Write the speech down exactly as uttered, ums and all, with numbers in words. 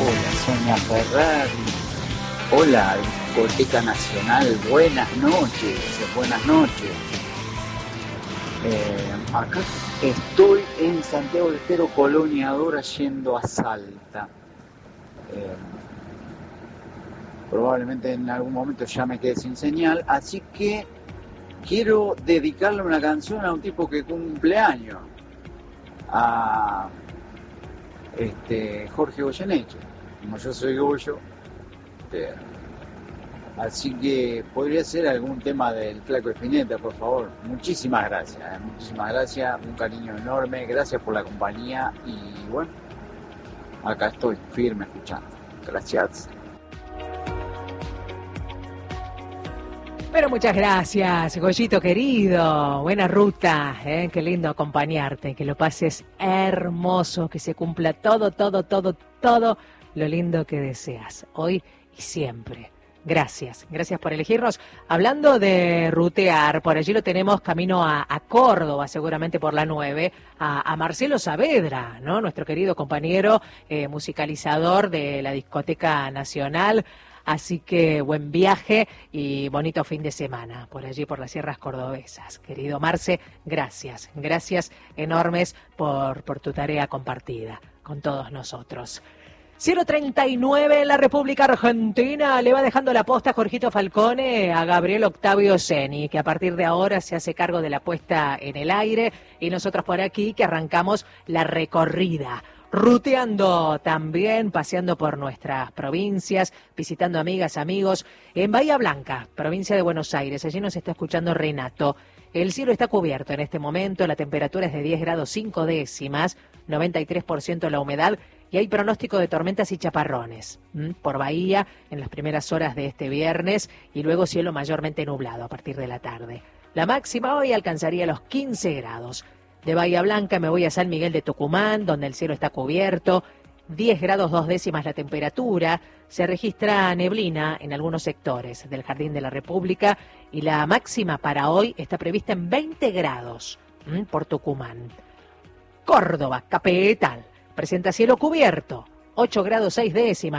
Hola, Sonia Ferrari. Hola, Discoteca Nacional. Buenas noches, buenas noches. Eh, acá estoy en Santiago del Estero, Colonia Dora, yendo a Salta. Eh, probablemente en algún momento ya me quede sin señal, así que quiero dedicarle una canción a un tipo que cumple años, a este, Jorge Goyeneche. Como yo soy Goyo, eh, así que podría ser algún tema del Flaco Espineta, por favor. Muchísimas gracias, eh, muchísimas gracias, un cariño enorme, gracias por la compañía y bueno, acá estoy firme escuchando. Gracias. Pero muchas gracias, Goyito querido. Buena ruta, ¿eh? Qué lindo acompañarte, que lo pases hermoso, que se cumpla todo, todo, todo, todo lo lindo que deseas, hoy y siempre. Gracias, gracias por elegirnos. Hablando de rutear, por allí lo tenemos camino a, a Córdoba, seguramente por la nueve, a, a Marcelo Saavedra, ¿no? Nuestro querido compañero eh, musicalizador de la Discoteca Nacional. Así que buen viaje y bonito fin de semana por allí, por las sierras cordobesas. Querido Marce, gracias, gracias enormes por, por tu tarea compartida con todos nosotros. cero treinta y nueve en la República Argentina, le va dejando la posta Jorgito Falcone a Gabriel Octavio Ceni, que a partir de ahora se hace cargo de la puesta en el aire, y nosotros por aquí que arrancamos la recorrida. Ruteando también, paseando por nuestras provincias, visitando amigas, amigos, en Bahía Blanca, provincia de Buenos Aires. Allí nos está escuchando Renato. El cielo está cubierto en este momento, la temperatura es de diez grados cinco décimas, noventa y tres por ciento la humedad y hay pronóstico de tormentas y chaparrones ¿m? por Bahía en las primeras horas de este viernes y luego cielo mayormente nublado a partir de la tarde. La máxima hoy alcanzaría los quince grados. De Bahía Blanca me voy a San Miguel de Tucumán, donde el cielo está cubierto, diez grados dos décimas la temperatura, se registra neblina en algunos sectores del Jardín de la República y la máxima para hoy está prevista en veinte grados ¿m? por Tucumán. Córdoba, capital, presenta cielo cubierto, ocho grados seis décimas.